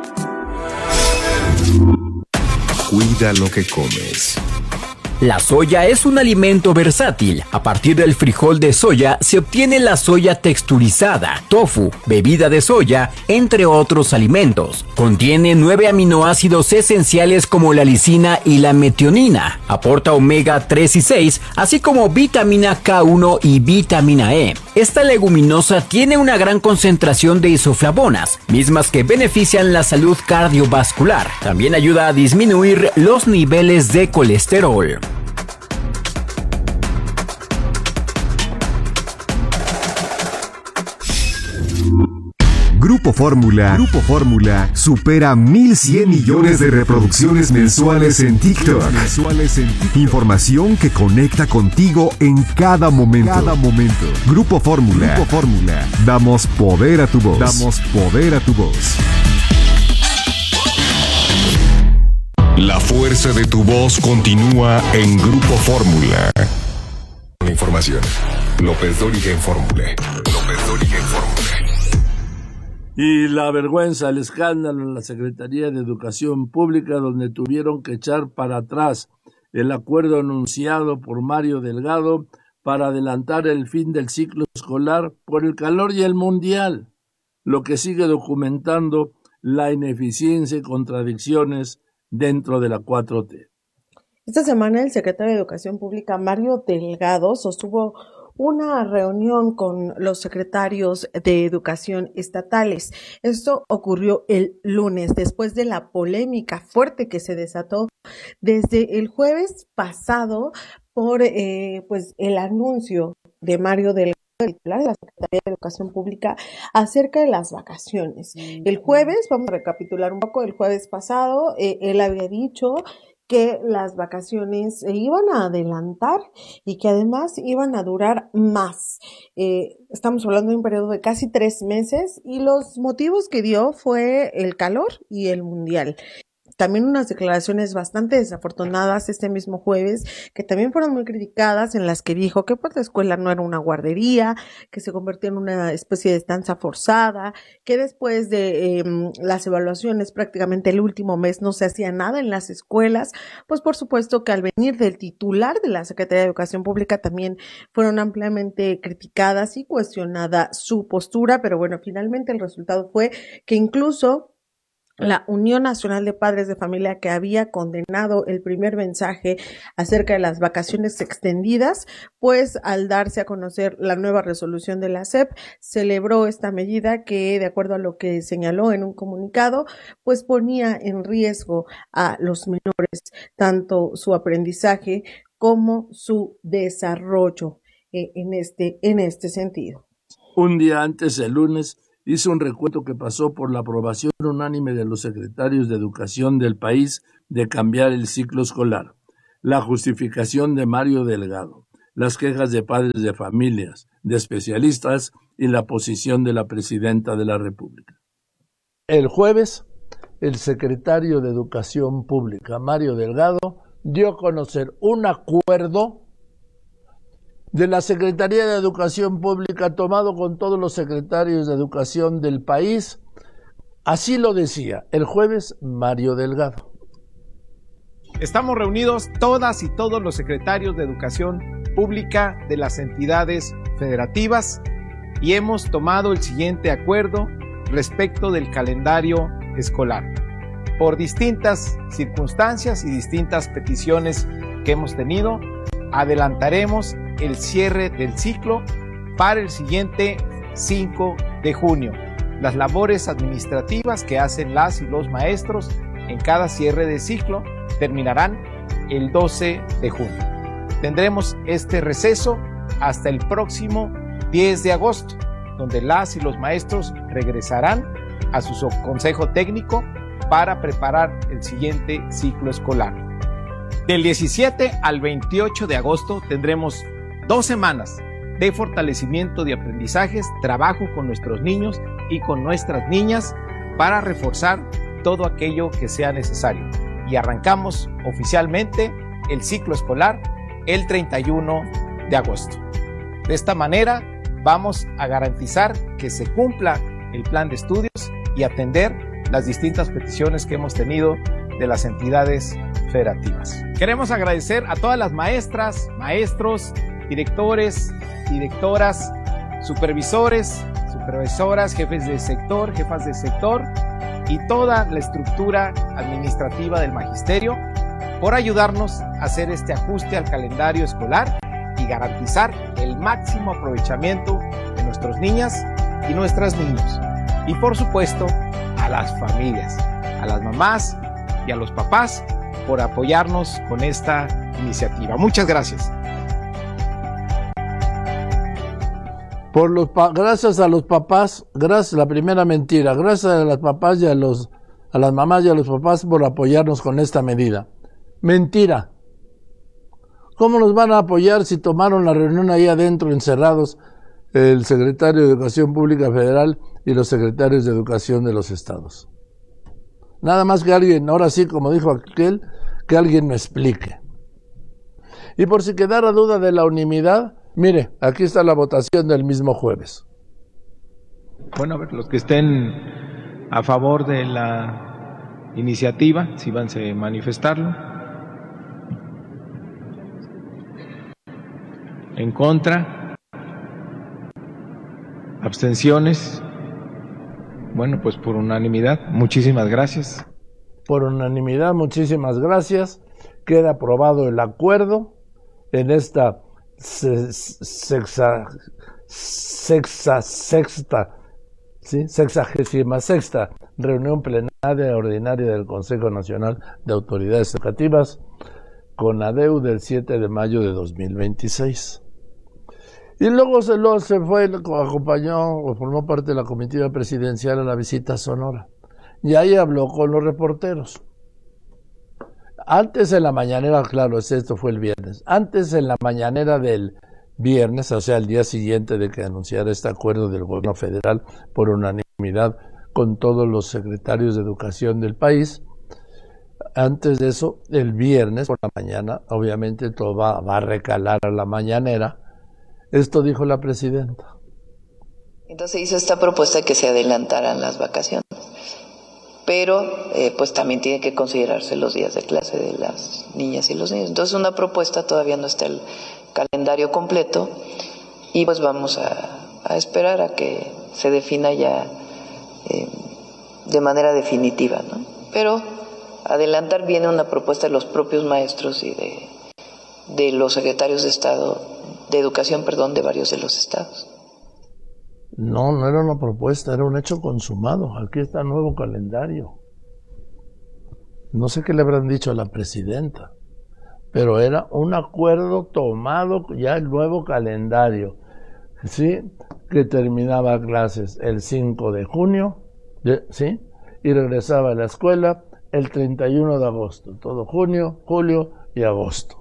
Cuida lo que comes. La soya es un alimento versátil. A partir del frijol de soya se obtiene la soya texturizada, tofu, bebida de soya, entre otros alimentos. Contiene nueve aminoácidos esenciales como la lisina y la metionina. Aporta omega tres y seis, así como vitamina K uno y vitamina E. Esta leguminosa tiene una gran concentración de isoflavonas, mismas que benefician la salud cardiovascular. También ayuda a disminuir los niveles de colesterol. Grupo Fórmula, Grupo Fórmula supera mil cien millones de reproducciones mensuales en TikTok. Mensuales en TikTok. Información que conecta contigo en cada momento. Cada momento. Grupo Fórmula, Grupo Fórmula. Damos poder a tu voz. Damos poder a tu voz. La fuerza de tu voz continúa en Grupo Fórmula. La información. López Dóriga en Fórmula. López Dóriga en Fórmula. Y la vergüenza, el escándalo en la Secretaría de Educación Pública, donde tuvieron que echar para atrás el acuerdo anunciado por Mario Delgado para adelantar el fin del ciclo escolar por el calor y el mundial, lo que sigue documentando la ineficiencia y contradicciones dentro de la cuatro T. Esta semana el secretario de Educación Pública, Mario Delgado, sostuvo una reunión con los secretarios de educación estatales. Esto ocurrió el lunes, después de la polémica fuerte que se desató desde el jueves pasado por eh, pues el anuncio de Mario Delgado, el titular de la Secretaría de Educación Pública, acerca de las vacaciones. El jueves, vamos a recapitular un poco, el jueves pasado, eh, él había dicho que las vacaciones se iban a adelantar y que además iban a durar más. Eh, estamos hablando de un periodo de casi tres meses y los motivos que dio fue el calor y el mundial. También unas declaraciones bastante desafortunadas este mismo jueves, que también fueron muy criticadas, en las que dijo que pues la escuela no era una guardería, que se convirtió en una especie de estancia forzada, que después de eh, las evaluaciones prácticamente el último mes no se hacía nada en las escuelas. Pues por supuesto que al venir del titular de la Secretaría de Educación Pública también fueron ampliamente criticadas y cuestionada su postura, pero bueno, finalmente el resultado fue que incluso La Unión Nacional de Padres de Familia, que había condenado el primer mensaje acerca de las vacaciones extendidas, pues al darse a conocer la nueva resolución de la S E P, celebró esta medida que, de acuerdo a lo que señaló en un comunicado, pues ponía en riesgo a los menores, tanto su aprendizaje como su desarrollo eh, en este, en este sentido. Un día antes, el lunes, hizo un recuento que pasó por la aprobación unánime de los secretarios de educación del país de cambiar el ciclo escolar, la justificación de Mario Delgado, las quejas de padres de familias, de especialistas y la posición de la presidenta de la República. El jueves, el secretario de Educación Pública, Mario Delgado, dio a conocer un acuerdo de la Secretaría de Educación Pública tomado con todos los secretarios de educación del país. Así lo decía el jueves Mario Delgado. Estamos reunidos todas y todos los secretarios de Educación Pública de las entidades federativas y hemos tomado el siguiente acuerdo respecto del calendario escolar. Por distintas circunstancias y distintas peticiones que hemos tenido, adelantaremos el cierre del ciclo para el siguiente cinco de junio. Las labores administrativas que hacen las y los maestros en cada cierre de ciclo terminarán el doce de junio. Tendremos este receso hasta el próximo diez de agosto, donde las y los maestros regresarán a su consejo técnico para preparar el siguiente ciclo escolar. Del diecisiete al veintiocho de agosto tendremos dos semanas de fortalecimiento de aprendizajes, trabajo con nuestros niños y con nuestras niñas para reforzar todo aquello que sea necesario. Y arrancamos oficialmente el ciclo escolar el treinta y uno de agosto. De esta manera vamos a garantizar que se cumpla el plan de estudios y atender las distintas peticiones que hemos tenido de las entidades federativas. Queremos agradecer a todas las maestras, maestros, directores, directoras, supervisores, supervisoras, jefes de sector, jefas de sector y toda la estructura administrativa del magisterio por ayudarnos a hacer este ajuste al calendario escolar y garantizar el máximo aprovechamiento de nuestras niñas y nuestros niños. Y por supuesto, a las familias, a las mamás y a los papás por apoyarnos con esta iniciativa. Muchas gracias. Por los gracias a los papás, gracias, la primera mentira, gracias a las papás y a los a las mamás y a los papás por apoyarnos con esta medida. Mentira. ¿Cómo nos van a apoyar si tomaron la reunión ahí adentro encerrados el secretario de Educación Pública Federal y los secretarios de Educación de los estados? Nada más que alguien, ahora sí, como dijo aquel, que alguien me explique. Y por si quedara duda de la unanimidad, mire, aquí está la votación del mismo jueves. Bueno, a ver, los que estén a favor de la iniciativa, si van a manifestarlo. En contra. Abstenciones. Bueno, pues por unanimidad, muchísimas gracias. Por unanimidad, muchísimas gracias. Queda aprobado el acuerdo en esta sexa, sexa, sexta, ¿sí? sexagésima sexta reunión plenaria ordinaria del Consejo Nacional de Autoridades Educativas, CONADEU, del siete de mayo de dos mil veintiséis. Y luego se, lo, se fue, acompañó o formó parte de la comitiva presidencial a la visita a Sonora. Y ahí habló con los reporteros. Antes en la mañanera, claro, esto fue el viernes, antes en la mañanera del viernes, o sea, el día siguiente de que anunciara este acuerdo del gobierno federal por unanimidad con todos los secretarios de educación del país, antes de eso, el viernes por la mañana, obviamente todo va, va a recalar a la mañanera. Esto dijo la presidenta. Entonces hizo esta propuesta de que se adelantaran las vacaciones, pero eh, pues también tiene que considerarse los días de clase de las niñas y los niños. Entonces una propuesta, todavía no está el calendario completo y pues vamos a, a esperar a que se defina ya eh, de manera definitiva, ¿no? Pero adelantar viene una propuesta de los propios maestros y de, de los secretarios de Estado, de Educación, perdón, de varios de los estados. No, no era una propuesta, era un hecho consumado. Aquí está el nuevo calendario. No sé qué le habrán dicho a la presidenta, pero era un acuerdo tomado ya el nuevo calendario, ¿sí? Que terminaba clases el cinco de junio, ¿sí? Y regresaba a la escuela el treinta y uno de agosto, todo junio, julio y agosto.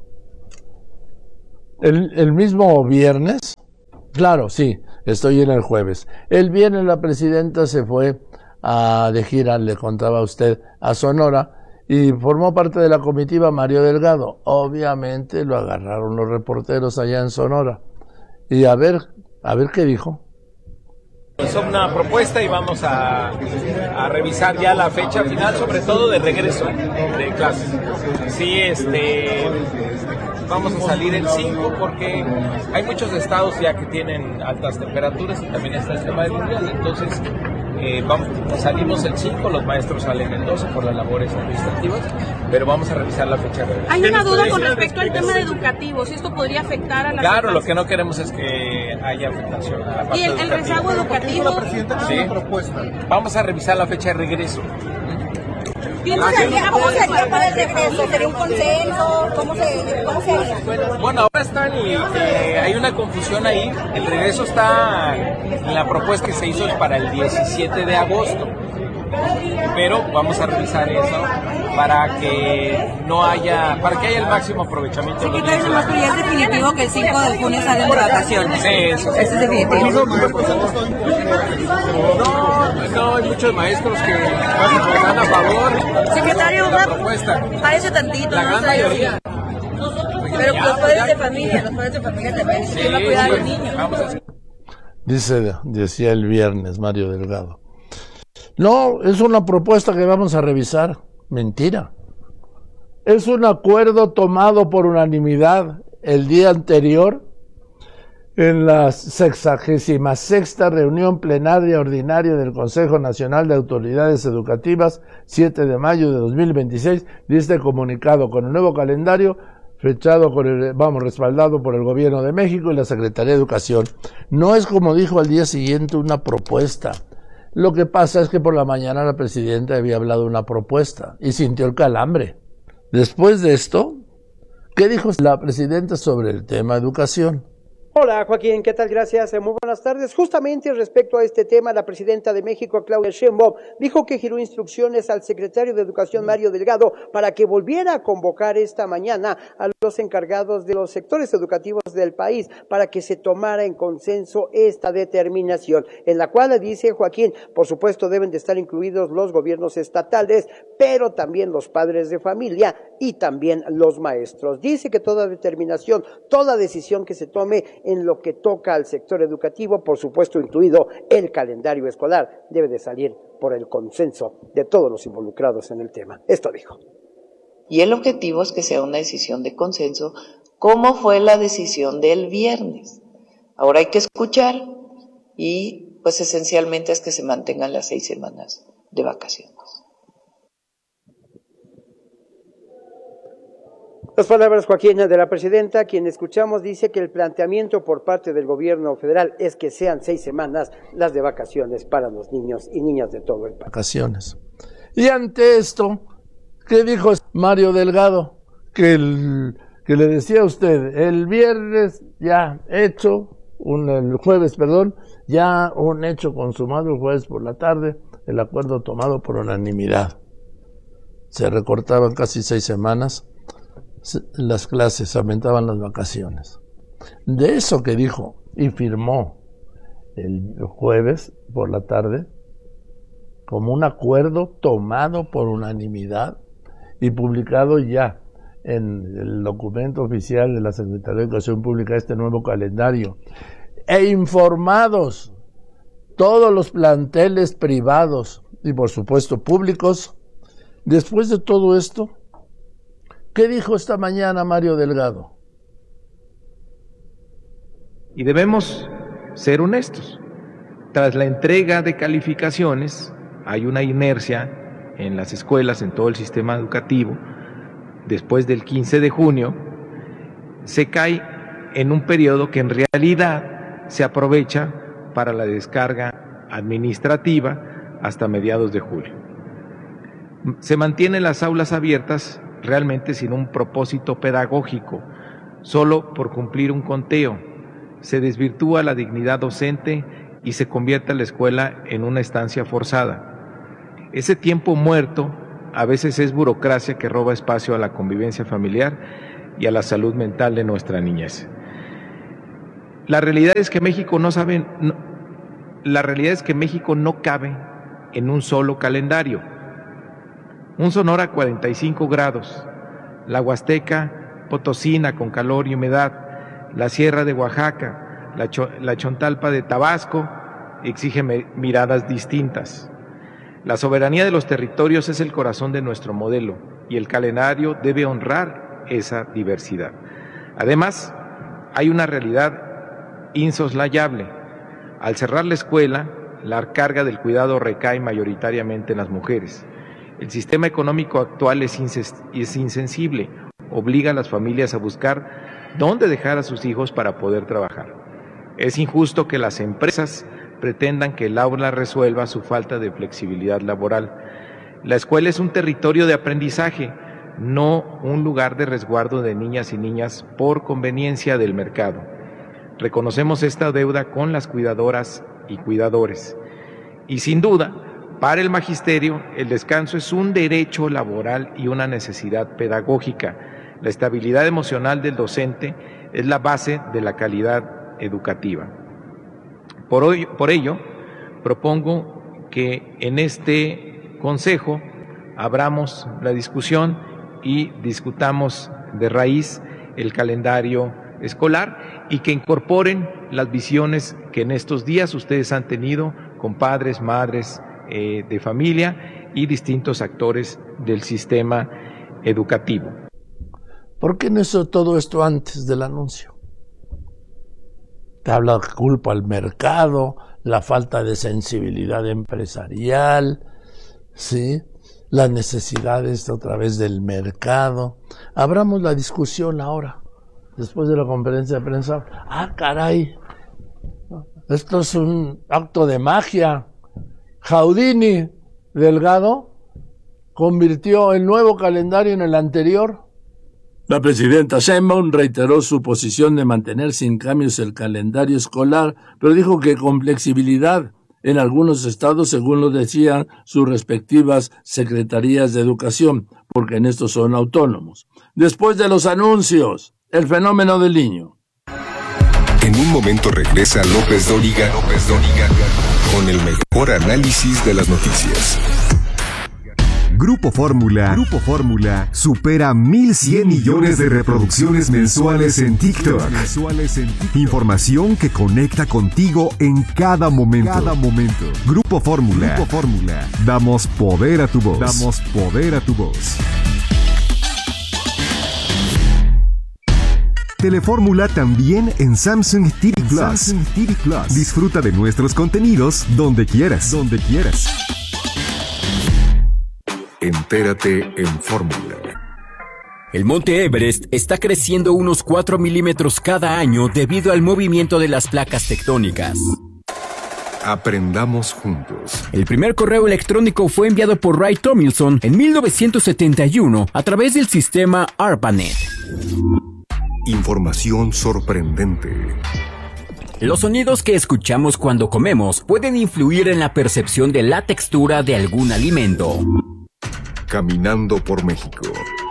El, el mismo viernes, claro, sí, estoy en el jueves. El viernes la presidenta se fue a, de gira, le contaba a usted, a Sonora, y formó parte de la comitiva Mario Delgado. Obviamente lo agarraron los reporteros allá en Sonora. Y a ver, a ver qué dijo. Hizo una propuesta y vamos a, a revisar ya la fecha final, sobre todo de regreso de clases. Sí, este, vamos a salir el cinco porque hay muchos estados ya que tienen altas temperaturas y también está el tema del mundial. Entonces, eh, vamos, salimos el cinco, los maestros salen el doce por las labores administrativas, pero vamos a revisar la fecha de regreso. Hay una duda con respecto al tema de educativo, si esto podría afectar a la... Claro, lo que no queremos es que haya afectación a la parte ¿Y el, el rezago educativo? Sí. Vamos a revisar la fecha de regreso. ¿Cómo sería, ¿Cómo sería para el regreso? ¿Sería un consenso? ¿Cómo se, cómo se haría? Bueno, ahora están y eh, hay una confusión ahí. El regreso está en la propuesta que se hizo es para el diecisiete de agosto. Pero vamos a revisar eso para que no haya, para que haya el máximo aprovechamiento. Sí, ¿qué tal más que ya es definitivo que el cinco de junio salen de vacaciones? Sí, eso. Eso es definitivo. No, no, hay muchos maestros que están a favor. Secretario, una propuesta. Parece tantito. La gran ¿no? mayoría. Pero los padres de familia, los padres de familia también sí, van a cuidar a los niños. Dice, decía el viernes Mario Delgado. No, es una propuesta que vamos a revisar. Mentira. Es un acuerdo tomado por unanimidad el día anterior en la sexagésima sexta reunión plenaria ordinaria del Consejo Nacional de Autoridades Educativas, siete de mayo de dos mil veintiséis, dice comunicado con el nuevo calendario, fechado con el, vamos, respaldado por el Gobierno de México y la Secretaría de Educación. No es, como dijo al día siguiente, una propuesta. Lo que pasa es que por la mañana la presidenta había hablado de una propuesta y sintió el calambre. Después de esto, ¿qué dijo la presidenta sobre el tema educación? Hola Joaquín, ¿qué tal? Gracias, muy buenas tardes. Justamente respecto a este tema, la presidenta de México, Claudia Sheinbaum, dijo que giró instrucciones al secretario de Educación, Mario Delgado, para que volviera a convocar esta mañana a los encargados de los sectores educativos del país para que se tomara en consenso esta determinación, en la cual dice Joaquín, por supuesto deben de estar incluidos los gobiernos estatales, pero también los padres de familia y también los maestros. Dice que toda determinación, toda decisión que se tome en lo que toca al sector educativo, por supuesto incluido el calendario escolar, debe de salir por el consenso de todos los involucrados en el tema. Esto dijo. Y el objetivo es que sea una decisión de consenso, como fue la decisión del viernes. Ahora hay que escuchar y pues esencialmente es que se mantengan las seis semanas de vacaciones. Las palabras, Joaquín, de la presidenta, quien escuchamos, dice que el planteamiento por parte del gobierno federal es que sean seis semanas las de vacaciones para los niños y niñas de todo el país. Vacaciones. Y ante esto, ¿qué dijo Mario Delgado? Que, el, que le decía a usted, el viernes ya hecho, un, el jueves, perdón, ya un hecho consumado el jueves por la tarde, el acuerdo tomado por unanimidad. Se recortaban casi seis semanas las clases, aumentaban las vacaciones. De eso que dijo y firmó el jueves por la tarde, como un acuerdo tomado por unanimidad y publicado ya en el documento oficial de la Secretaría de Educación Pública, este nuevo calendario, e informados todos los planteles privados y por supuesto públicos. Después de todo esto, ¿qué dijo esta mañana Mario Delgado? Y debemos ser honestos. Tras la entrega de calificaciones, hay una inercia en las escuelas, en todo el sistema educativo. Después del quince de junio, se cae en un periodo que en realidad se aprovecha para la descarga administrativa hasta mediados de julio. Se mantienen las aulas abiertas realmente sin un propósito pedagógico, solo por cumplir un conteo. Se desvirtúa la dignidad docente y se convierte a la escuela en una estancia forzada. Ese tiempo muerto a veces es burocracia que roba espacio a la convivencia familiar y a la salud mental de nuestra niñez. La realidad es que México no sabe, no, la realidad es que México no cabe en un solo calendario. Un Sonora a cuarenta y cinco grados, la Huasteca Potosina con calor y humedad, la Sierra de Oaxaca, la, Cho- la Chontalpa de Tabasco exige me- miradas distintas. La soberanía de los territorios es el corazón de nuestro modelo y el calendario debe honrar esa diversidad. Además, hay una realidad insoslayable. Al cerrar la escuela, la carga del cuidado recae mayoritariamente en las mujeres. El sistema económico actual es, inses- es insensible, obliga a las familias a buscar dónde dejar a sus hijos para poder trabajar. Es injusto que las empresas pretendan que el aula resuelva su falta de flexibilidad laboral. La escuela es un territorio de aprendizaje, no un lugar de resguardo de niñas y niñas por conveniencia del mercado. Reconocemos esta deuda con las cuidadoras y cuidadores. Y sin duda, para el magisterio, el descanso es un derecho laboral y una necesidad pedagógica. La estabilidad emocional del docente es la base de la calidad educativa. Por, hoy, por ello, propongo que en este consejo abramos la discusión y discutamos de raíz el calendario escolar y que incorporen las visiones que en estos días ustedes han tenido con padres, madres eh, de familia y distintos actores del sistema educativo. ¿Por qué no hizo todo esto antes del anuncio? Te habla de culpa al mercado, la falta de sensibilidad empresarial, ¿sí? Las necesidades a través del mercado. Abramos la discusión ahora, después de la conferencia de prensa. Ah, caray, esto es un acto de magia. Jaudini Delgado convirtió el nuevo calendario en el anterior. La presidenta Sheinbaum reiteró su posición de mantener sin cambios el calendario escolar, pero dijo que con flexibilidad en algunos estados, según lo decían sus respectivas secretarías de educación, porque en estos son autónomos. Después de los anuncios, el fenómeno del niño. En un momento regresa López Dóriga, López Dóriga con el mejor análisis de las noticias. Grupo Fórmula, Grupo Fórmula supera mil cien millones de reproducciones mensuales en TikTok. Información que conecta contigo en cada momento. Cada momento. Grupo Fórmula. Grupo Fórmula. Damos poder a tu voz. Damos poder a tu voz. Telefórmula también en Samsung T V Plus. Samsung T V Plus. Disfruta de nuestros contenidos donde quieras. Donde quieras. Entérate en Fórmula. El monte Everest está creciendo unos cuatro milímetros cada año debido al movimiento de las placas tectónicas. Aprendamos juntos. El primer correo electrónico fue enviado por Ray Tomlinson en mil novecientos setenta y uno a través del sistema ARPANET. Información sorprendente. Los sonidos que escuchamos cuando comemos pueden influir en la percepción de la textura de algún alimento. Caminando por México.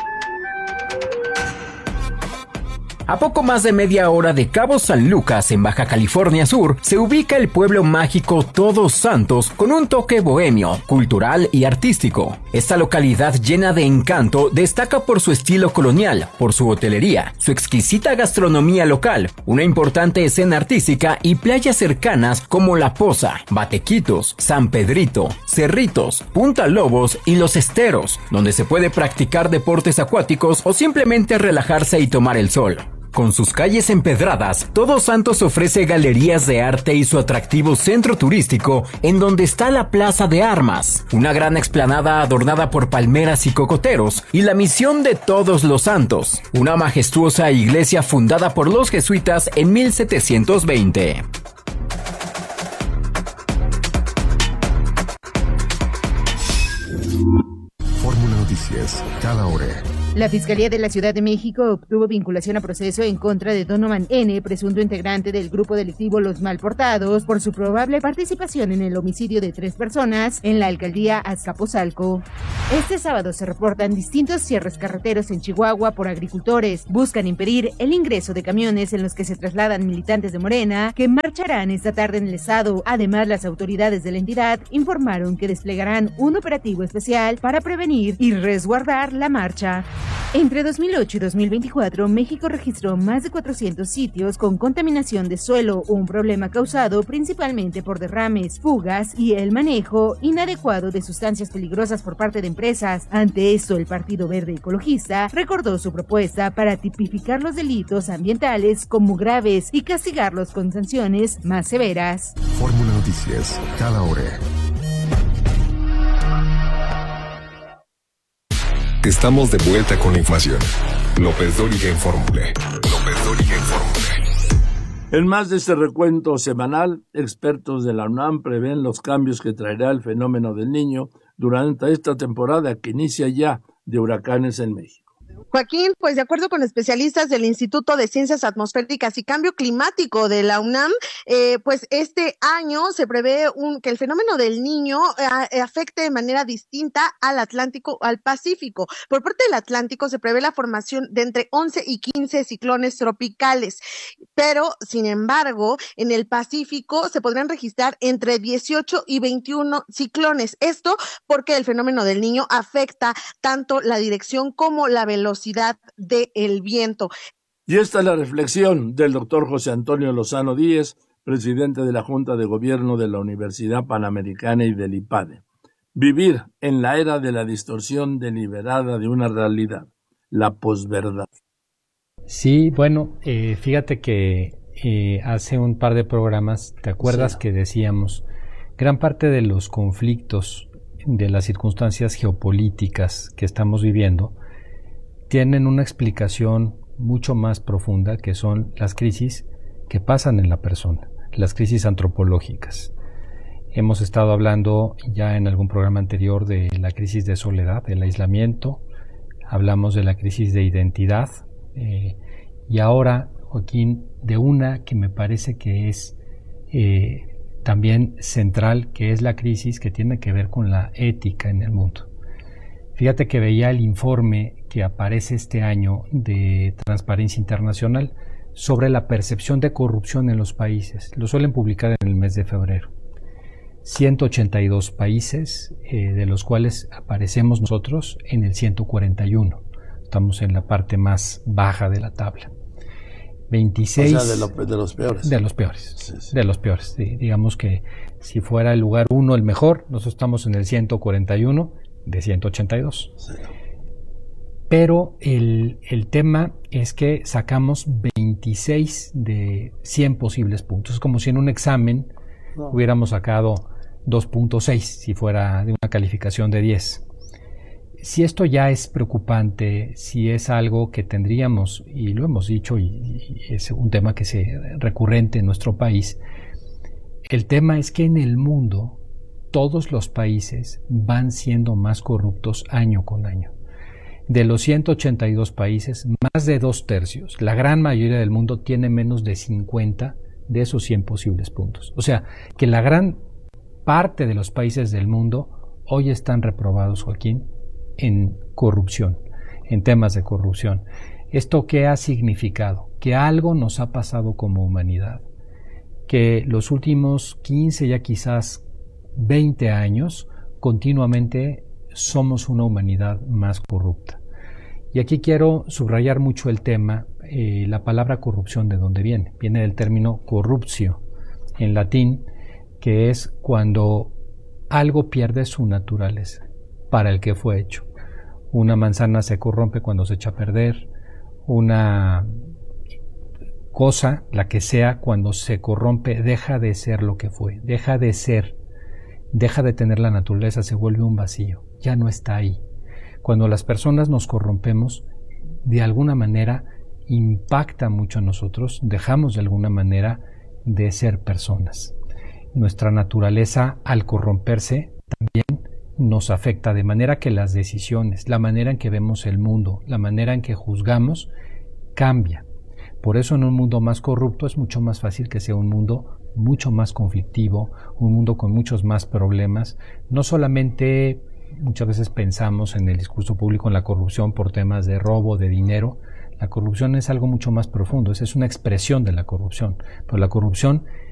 A poco más de media hora de Cabo San Lucas, en Baja California Sur, se ubica el pueblo mágico Todos Santos con un toque bohemio, cultural y artístico. Esta localidad llena de encanto destaca por su estilo colonial, por su hotelería, su exquisita gastronomía local, una importante escena artística y playas cercanas como La Poza, Batequitos, San Pedrito, Cerritos, Punta Lobos y Los Esteros, donde se puede practicar deportes acuáticos o simplemente relajarse y tomar el sol. Con sus calles empedradas, Todos Santos ofrece galerías de arte y su atractivo centro turístico, en donde está la Plaza de Armas, una gran explanada adornada por palmeras y cocoteros, y la Misión de Todos los Santos, una majestuosa iglesia fundada por los jesuitas en mil setecientos veinte. Fórmula Noticias, cada hora. La Fiscalía de la Ciudad de México obtuvo vinculación a proceso en contra de Donovan N., presunto integrante del grupo delictivo Los Malportados, por su probable participación en el homicidio de tres personas en la alcaldía Azcapotzalco. Este sábado se reportan distintos cierres carreteros en Chihuahua por agricultores. Buscan impedir el ingreso de camiones en los que se trasladan militantes de Morena, que marcharán esta tarde en el estado. Además, las autoridades de la entidad informaron que desplegarán un operativo especial para prevenir y resguardar la marcha. Entre dos mil ocho y dos mil veinticuatro, México registró más de cuatrocientos sitios con contaminación de suelo, un problema causado principalmente por derrames, fugas y el manejo inadecuado de sustancias peligrosas por parte de empresas. Ante esto, el Partido Verde Ecologista recordó su propuesta para tipificar los delitos ambientales como graves y castigarlos con sanciones más severas. Fórmula Noticias, cada hora. Estamos de vuelta con la información. López Dóriga en Fórmula. López Dóriga en Fórmula. En más de este recuento semanal, expertos de la UNAM prevén los cambios que traerá el fenómeno del Niño durante esta temporada que inicia ya de huracanes en México. Joaquín, pues de acuerdo con especialistas del Instituto de Ciencias Atmosféricas y Cambio Climático de la UNAM, eh, pues este año se prevé un, que el fenómeno del Niño eh, afecte de manera distinta al Atlántico, al Pacífico. Por parte del Atlántico se prevé la formación de entre once y quince ciclones tropicales, pero sin embargo en el Pacífico se podrán registrar entre dieciocho y veintiuno ciclones. Esto porque el fenómeno del Niño afecta tanto la dirección como la velocidad del viento. Y esta es la reflexión del doctor José Antonio Lozano Díez, presidente de la Junta de Gobierno de la Universidad Panamericana y del IPADE. Vivir en la era de la distorsión deliberada de una realidad, la posverdad. Sí, bueno, eh, fíjate que eh, hace un par de programas, ¿te acuerdas sí. que decíamos, gran parte de los conflictos, de las circunstancias geopolíticas que estamos viviendo, tienen una explicación mucho más profunda, que son las crisis que pasan en la persona, las crisis antropológicas. Hemos estado hablando ya en algún programa anterior de la crisis de soledad, del aislamiento, hablamos de la crisis de identidad, eh, y ahora, Joaquín, de una que me parece que es eh, también central, que es la crisis que tiene que ver con la ética en el mundo. Fíjate que veía el informe que aparece este año de Transparencia Internacional sobre la percepción de corrupción en los países. Lo suelen publicar en el mes de febrero. ciento ochenta y dos países, eh, de los cuales aparecemos nosotros en el ciento cuarenta y uno. Estamos en la parte más baja de la tabla. veintiséis, o sea, de, lo, de los peores. De los peores. Sí, sí. De los peores. Sí, digamos que si fuera el lugar uno el mejor, nosotros estamos en el ciento cuarenta y uno de ciento ochenta y dos. Sí. Pero el, el tema es que sacamos veintiséis de cien posibles puntos. Es como si en un examen no. hubiéramos sacado dos punto seis, si fuera de una calificación de diez. Si esto ya es preocupante, si es algo que tendríamos, y lo hemos dicho, y, y es un tema que es recurrente en nuestro país, el tema es que en el mundo todos los países van siendo más corruptos año con año. De los ciento ochenta y dos países, más de dos tercios, la gran mayoría del mundo tiene menos de cincuenta de esos cien posibles puntos. O sea, que la gran parte de los países del mundo hoy están reprobados, Joaquín, en corrupción, en temas de corrupción. ¿Esto qué ha significado? Que algo nos ha pasado como humanidad, que los últimos quince, ya quizás veinte años, continuamente somos una humanidad más corrupta. Y aquí quiero subrayar mucho el tema, eh, la palabra corrupción, ¿de dónde viene? Viene del término corruptio, en latín, que es cuando algo pierde su naturaleza para el que fue hecho. Una manzana se corrompe cuando se echa a perder, una cosa, la que sea, cuando se corrompe, deja de ser lo que fue, deja de ser, deja de tener la naturaleza, se vuelve un vacío, ya no está ahí. Cuando las personas nos corrompemos, de alguna manera impacta mucho a nosotros, dejamos de alguna manera de ser personas. Nuestra naturaleza, al corromperse, también nos afecta, de manera que las decisiones, la manera en que vemos el mundo, la manera en que juzgamos, cambia. Por eso en un mundo más corrupto es mucho más fácil que sea un mundo mucho más conflictivo, un mundo con muchos más problemas. No solamente muchas veces pensamos en el discurso público en la corrupción por temas de robo, de dinero. La corrupción es algo mucho más profundo, esa es una expresión de la corrupción, pero la corrupción